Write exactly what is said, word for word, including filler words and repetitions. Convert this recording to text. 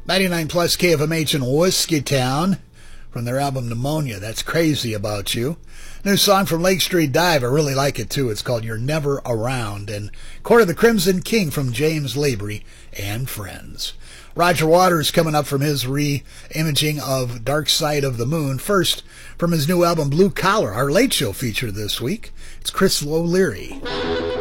ninety-nine plus K F M H in Whiskeytown from their album Pneumonia. That's Crazy About You. New song from Lake Street Dive. I really like it too. It's called You're Never Around. And Court of the Crimson King from James Labrie and Friends. Roger Waters coming up from his re-imaging of Dark Side of the Moon. First, from his new album Blue Collar, our Late Show feature this week, it's Chris O'Leary.